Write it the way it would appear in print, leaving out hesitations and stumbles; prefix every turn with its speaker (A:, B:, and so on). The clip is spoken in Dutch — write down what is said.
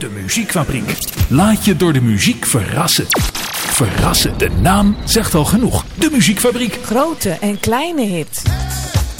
A: De Muziekfabriek. Laat je door de muziek verrassen. Verrassen, de naam zegt al genoeg. De Muziekfabriek.
B: Grote en kleine hits.